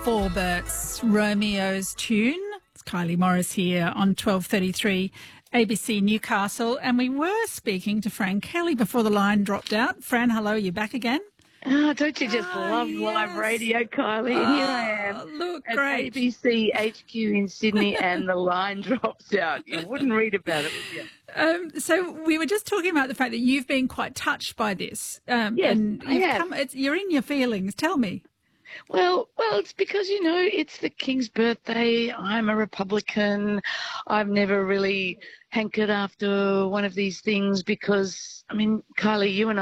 Four Birds, Romeo's tune. It's Kylie Morris here on 12:33 ABC Newcastle, and we were speaking to Fran Kelly before the line dropped out. Fran, hello, you back again? Oh, don't you just love live radio, Kylie? And here I am at great. ABC HQ in Sydney, and the line drops out. You wouldn't read about it, would you? So we were just talking about the fact that you've been quite touched by this. Yes, and I have. You're in your feelings. Tell me. Well, it's because, it's the King's birthday. I'm a Republican. I've never really hankered after one of these things because, Kylie, you and